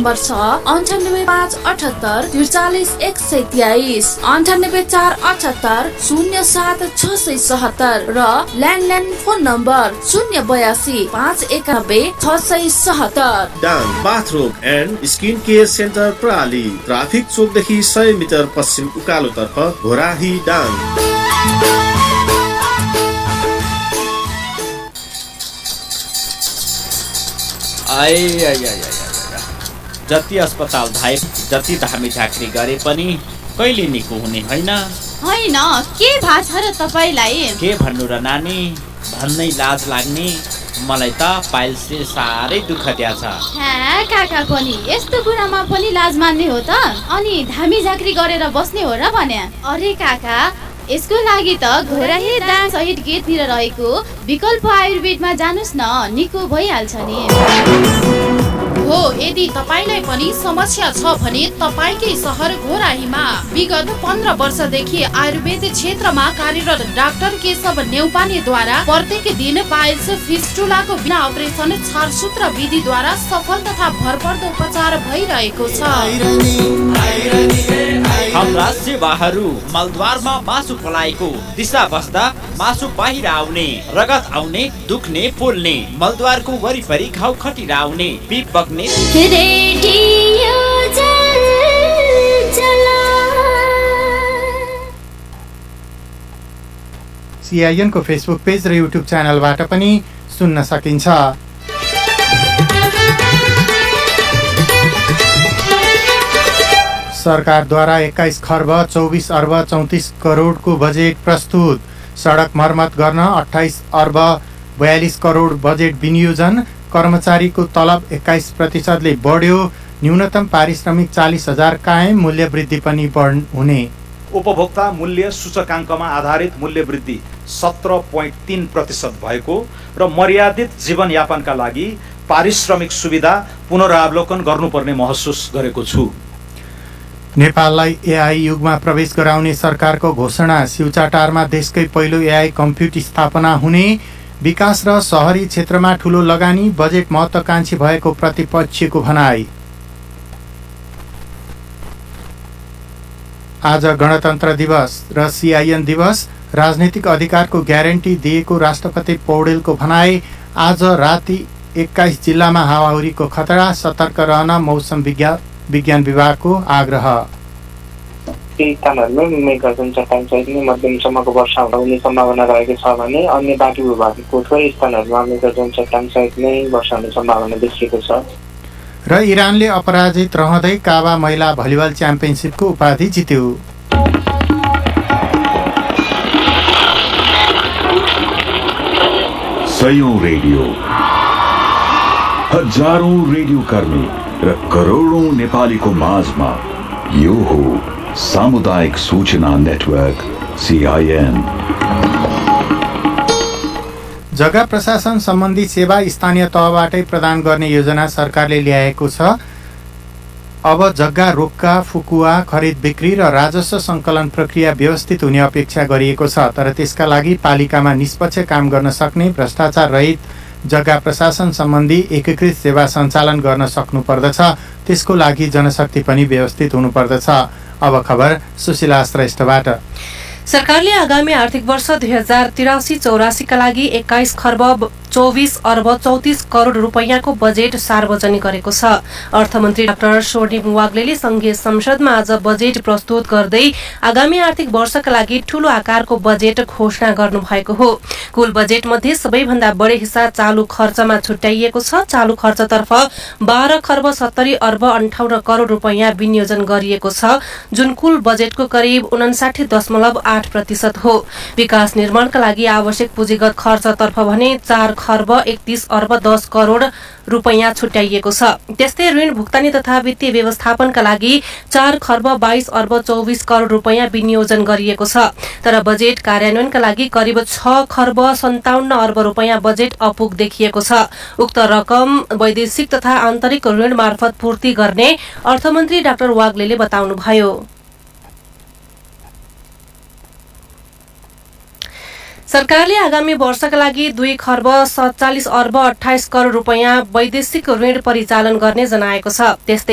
Number छ 9858 43123 9848 07677 र landline phone number 082 591 677। डाङ bathroom and skin care centre प्रणाली ट्राफिक चोकदेखि 100 मिटर पश्चिम उकालोतर्फ घोराही डाङ। जति अस्पताल धाए जति धामी झाँक्री गरे पनि कहिले निको हुने होइन। होइन के भा छ र तपाईलाई? के भन्नु र नानी, भन्नै लाज लाग्ने। मलाई त पाइल्सले साह्रै दुःख दिएछ। काका पनि यस्तो कुरामा पनि लाज मान्ने हो त? अनि धामी झाँक्री गरेर बस्ने हो र भने? अरे काका, यसको लागि त घोराही दाङ सहित गेटतिर रहेको विकल्प आयुर्वेदमा जानुस् न, निको भइहाल्छ नि। हो, यदि तपाईलाई पनि समस्या छ भने तपाईकै सहर घोराहीमा विगत 15 वर्षदेखि आयुर्वेद क्षेत्रमा कार्यरत डाक्टर केशव नेउपानेद्वारा प्रत्येक दिन पाइल्स फिस्टुलाको बिना अपरेसन छारसूत्र विधिद्वारा सफल तथा भरपर्दो उपचार भइरहेको छ। हाम्रा सेवाहरू मलद्वारमा मासु पलाएको दिशा बस्दा मासु बाहिर आउने, रगत आउने, दुख्ने, पोल्ने, मलद्वारको वरिपरि घाउ खटिरा आउने, पिप बग्ने। CIN को फेसबुक पेज र युट्युब च्यानलबाट पनि सुन्न सकिन्छ। सरकारद्वारा 21 खर्ब 24 अर्ब 34 करोडको बजेट प्रस्तुत। सडक मर्मत गर्न 28 अर्ब 42 करोड बजेट विनियोजन। कर्मचारीको तलब 21% बढ्यो। न्यूनतम पारिश्रमिक 40,000 कायम। मूल्य वृद्धि पनि हुने। उपभोक्ता मूल्य सूचकाङ्कमा आधारित मूल्य वृद्धि 17.3% भएको र मर्यादित जीवनयापनका लागि पारिश्रमिक सुविधा पुनरावलोकन गर्नुपर्ने महसुस गरेको छु। नेपाललाई AI युगमा प्रवेश गराउने सरकारको घोषणा। सिउचाटारमा देशकै पहिलो AI कम्प्युट स्थापना हुने। विकास र शहरी क्षेत्रमा ठूलो लगानी। बजेट महत्त्वकांक्षी भएको प्रतिपक्षको भनाई। आज गणतन्त्र दिवस र CIN दिवस। राजनीतिक अधिकारको ग्यारेन्टी दिएको राष्ट्रपति पौडेलको भनाई। आज राति 21 जिल्लामा हावाहुरीको खतरा। सतर्क रहन मौसम विज्ञान विभागको आग्रह। केही स्थानहरूमा मेघगर्जन चट्टान सहित मध्यमसम्मको वर्षा हुने सम्भावना रहेको छ भने अन्य बाँकी भूभागको थोरै स्थानहरूमा मेघगर्जन चट्टान सहित नै वर्षा हुने सम्भावना देखिएको छ। र इरानले अपराजित रहँदै काबा महिला भलिबल च्याम्पियनसिपको उपाधि जित्यो। सयौं रेडियो, हजारौं रेडियो कर्मी र करोडौं नेपालीको माझमा यो हो सामुदायिक सूचना नेटवर्क CIN। जग्गा प्रशासन सम्बन्धी सेवा स्थानीय तहबाटै प्रदान गर्ने योजना सरकारले ल्याएको छ। अब जग्गा रोक्का, फुकुवा, खरिद बिक्री र राजस्व सङ्कलन प्रक्रिया व्यवस्थित हुने अपेक्षा गरिएको छ। तर त्यसका लागि पालिकामा निष्पक्ष काम गर्न सक्ने भ्रष्टाचार रहित जग्गा प्रशासन सम्बन्धी एकीकृत सेवा सञ्चालन गर्न सक्नुपर्दछ। त्यसको लागि जनशक्ति पनि व्यवस्थित हुनुपर्दछ। अब खबर सुशीला श्रेष्ठबाट। सरकारले आगामी आर्थिक वर्ष 2083-84 का लागि 21 खर्ब 24 अर्ब 34 करोड रुपैयाँको बजेट सार्वजनिक गरेको छ। अर्थमन्त्री डाक्टर स्वर्णिम वाग्लेले संघीय संसदमा आज बजेट प्रस्तुत गर्दै आगामी आर्थिक वर्षका लागि ठूलो आकारको बजेट घोषणा गर्नुभएको हो। कुल बजेट मध्ये सबैभन्दा बढी हिस्सा चालू खर्चमा छुट्याइएको छ। चालू खर्चतर्फ 12 खर्ब 70 अर्ब 58 करोड रुपैयाँ विनियोजन गरिएको छ, जुन कुल बजेटको करिब 59.8% हो। विकास निर्माणका लागि आवश्यक पुँजीगत खर्चतर्फ भने 4 खर्ब 31 अर्ब 10 करोड रुपैयाँ छुट्याइएको छ। त्यस्तै ऋण भुक्तानी तथा वित्तीय व्यवस्थापनका लागि 4 खर्ब 22 अर्ब 24 करोड रुपैयाँ विनियोजन गरिएको छ। तर बजेट कार्यान्वयनका लागि करिब 6 खर्ब 57 अर्ब रुपैयाँ बजेट अपुग देखिएको छ। उक्त रकम वैदेशिक तथा आन्तरिक ऋण मार्फत पूर्ति गर्ने अर्थमन्त्री डाक्टर वाग्लेले बताउनुभयो। सरकारले आगामी वर्षका लागि 2 खर्ब 47 अर्ब 28 करोड रुपैयाँ वैदेशिक ऋण परिचालन गर्ने जनाएको छ। त्यस्तै